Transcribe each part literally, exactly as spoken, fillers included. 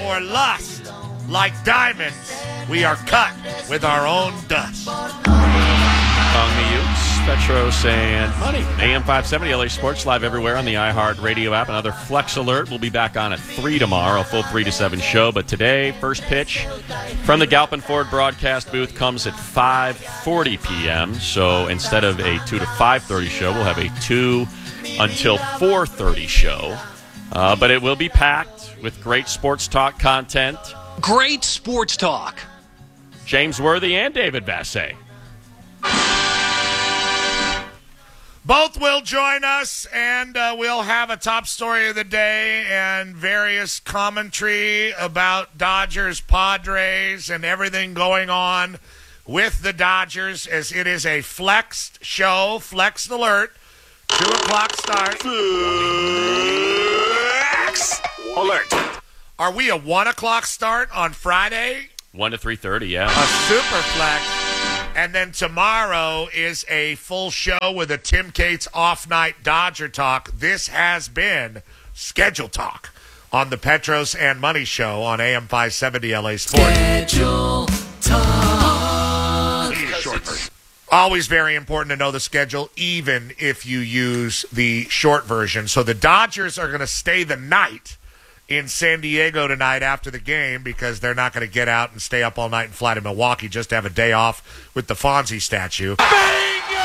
for lust. Like diamonds, we are cut with our own dust. On the Utes, Petros and Money. A M five seventy, L A Sports, live everywhere on the iHeart Radio app. Another Flex Alert. We'll be back on at three tomorrow, a full three to seven show. But today, first pitch from the Galpin Ford broadcast booth comes at five forty p.m. So instead of a two to five thirty show, we'll have a two until four thirty show. Uh, but it will be packed with great sports talk content. Great sports talk. James Worthy and David Vassay. Both will join us, and uh, we'll have a top story of the day and various commentary about Dodgers, Padres, and everything going on with the Dodgers, as it is a flexed show, flexed alert, two o'clock start. Flex alert. Are we a one o'clock start on Friday? One to three thirty, yeah. A super flex. And then tomorrow is a full show with a Tim Cates off-night Dodger talk. This has been Schedule Talk on the Petros and Money Show on A M five seventy L A Sports. Schedule Talk. Always very important to know the schedule, even if you use the short version. So the Dodgers are going to stay the night in San Diego tonight after the game because they're not going to get out and stay up all night and fly to Milwaukee just to have a day off with the Fonzie statue. Bingo!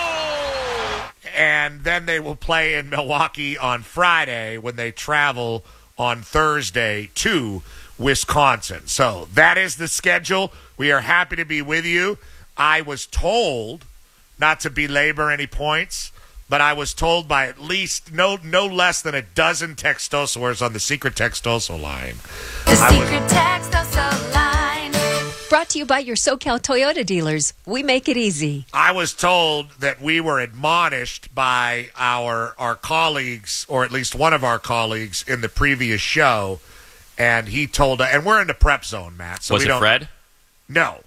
And then they will play in Milwaukee on Friday when they travel on Thursday to Wisconsin. So that is the schedule. We are happy to be with you. I was told, not to belabor any points, but I was told by at least no no less than a dozen Textosaurs on the secret Textoso line. The secret Textoso line. Brought to you by your SoCal Toyota dealers. We make it easy. I was told that we were admonished by our our colleagues, or at least one of our colleagues in the previous show, and he told us, and we're in the prep zone, Matt. So was we it don't, Fred? No.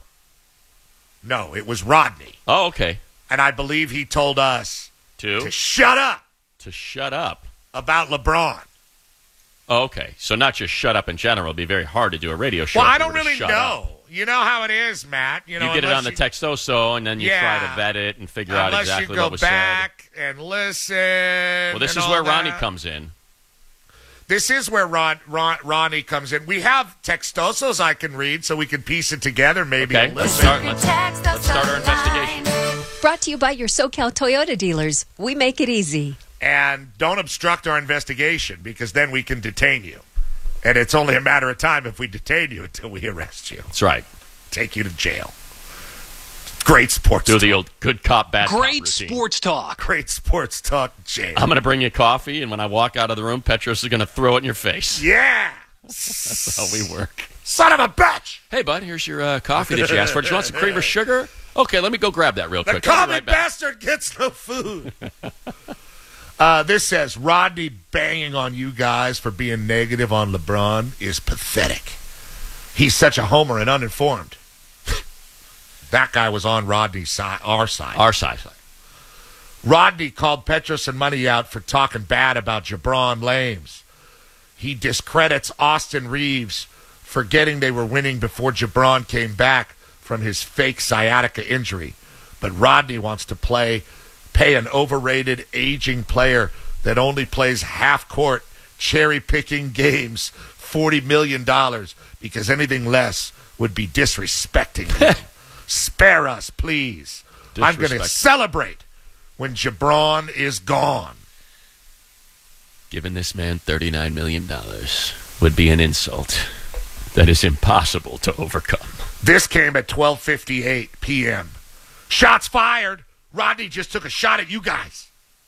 No, it was Rodney. Oh, okay. And I believe he told us To? to shut up To shut up. about LeBron. Oh, okay. So not just shut up in general. It'd be very hard to do a radio show. Well, if I you don't were to really shut know. up. You know how it is, Matt. You know, You get it unless on the you- Textoso, and then you Yeah. try to vet it and figure out Unless exactly you go what was said. back and listen. Well, this and is all where that. Ronnie comes in. This is where Ron, Ron, Ronnie comes in. We have Textosos I can read, so we can piece it together maybe Okay, a let's little start. bit. Let's, let's start our investigation. Brought to you by your SoCal Toyota dealers. We make it easy. And don't obstruct our investigation, because then we can detain you. And it's only a matter of time if we detain you until we arrest you. That's right. Take you to jail. Great sports Do talk. the old good cop, bad cop Great routine. sports talk. Great sports talk, jail. I'm going to bring you coffee, and when I walk out of the room, Petros is going to throw it in your face. Yeah. That's how we work. Son of a bitch. Hey, bud, here's your uh, coffee that you asked for. Do you want some cream or sugar? Okay, let me go grab that real The quick. I'll be common right back. bastard gets no food. uh, this says, Rodney banging on you guys for being negative on LeBron is pathetic. He's such a homer and uninformed. That guy was on Rodney's side, our side. Our side. Rodney called Petros and Money out for talking bad about Jabron Lames. He discredits Austin Reeves, forgetting they were winning before Jabron came back from his fake sciatica injury. But Rodney wants to play, pay an overrated, aging player that only plays half-court, cherry-picking games forty million dollars, because anything less would be disrespecting him. Spare us, please. I'm going to Disrespect. celebrate when Jabron is gone. Giving this man thirty-nine million dollars would be an insult that is impossible to overcome. This came at twelve fifty-eight p.m. Shots fired. Rodney just took a shot at you guys.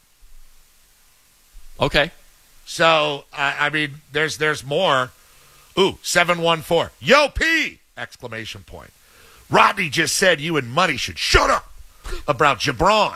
Okay. So, I, I mean, there's there's more. Ooh, seven one four. Yo, P! Exclamation point. Rodney just said you and Money should shut up about Jabron.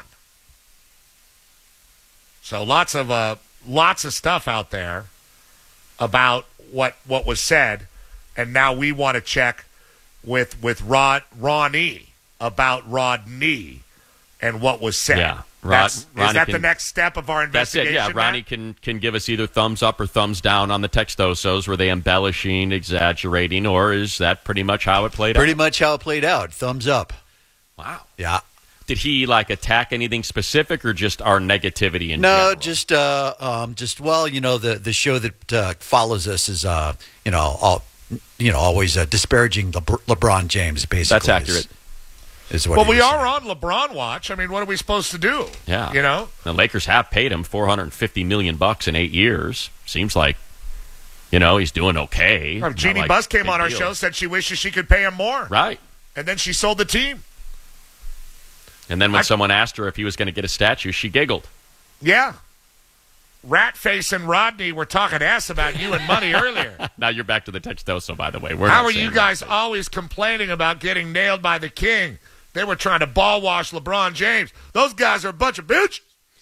So lots of uh, lots of stuff out there about what what was said, and now we want to check with with Rod Ronnie about Rodney and what was said. Yeah. Rod, That's, Ronnie is that can, the next step of our That's it. investigation? Yeah, Ronnie Matt? can can give us either thumbs up or thumbs down on the Textosos. Were they embellishing, exaggerating, or is that pretty much how it played Pretty out? much how it played out. Thumbs up. Wow. Yeah. Did he like attack anything specific, or just our negativity in No, general? just uh, um, just well, you know, the the show that uh, follows us is uh, you know, all, you know, always uh, disparaging LeBr- LeBron James. Basically, That's accurate. Is, is what Well, he we was are saying. on LeBron watch. I mean, what are we supposed to do? Yeah. You know? The Lakers have paid him four hundred fifty million bucks in eight years. Seems like, you know, he's doing okay. Well, Not Jeannie like Buss came big on our deal. show, said she wishes she could pay him more. Right. And then she sold the team. And then when I- someone asked her if he was going to get a statue, she giggled. Yeah. Ratface and Rodney were talking ass about you and money earlier. Now you're back to the Textoso, by the way. We're How not are saying you that, guys but- always complaining about getting nailed by the king? They were trying to ball wash LeBron James. Those guys are a bunch of bitches.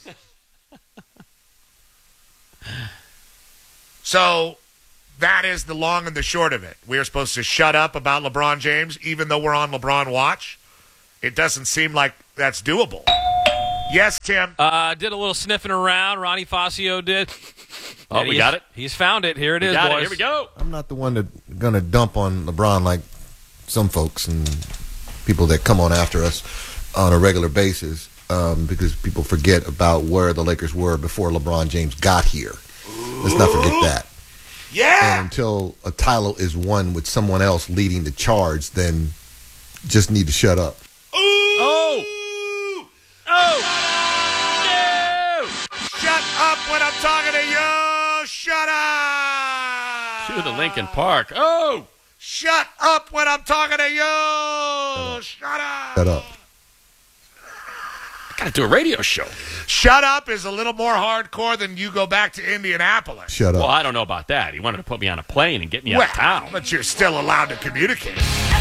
So that is the long and the short of it. We are supposed to shut up about LeBron James, even though we're on LeBron watch. It doesn't seem like that's doable. Yes, Tim. Uh, did a little sniffing around. Ronnie Fascio did. Oh, And we he's- got it? He's found it. Here it We is, got it. boys. Here we go. I'm not the one that gonna dump on LeBron like some folks and people that come on after us on a regular basis, um, because people forget about where the Lakers were before LeBron James got here. Let's not forget that. Yeah. And until a title is won with someone else leading the charge, then just need to shut up. Oh! Oh! No! Shut up when I'm talking to you. Shut up. To the Lincoln Park. Oh! Shut up when I'm talking to you. Shut up. Shut up. Got to do a radio show. Shut up is a little more hardcore than you go back to Indianapolis. Shut up. Well, I don't know about that. He wanted to put me on a plane and get me out Well, of town. but you're still allowed to communicate.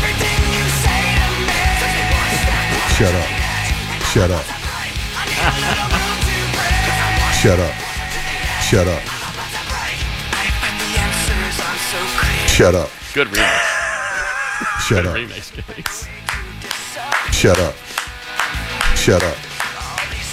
Shut up. Shut up. Shut up. Shut up. Shut up. Good remix. Shut Good up. remix, guys. Shut up. Shut up.